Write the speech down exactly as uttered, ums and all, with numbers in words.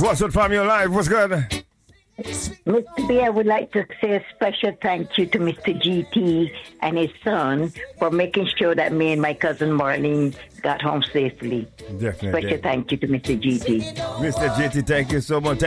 What's up, family live? What's good? Mister B, I would like to say a special thank you to Mister G T and his son for making sure that me and my cousin Marlene got home safely. Definitely. Special thank you to Mister G T. Mister G T, thank you so much.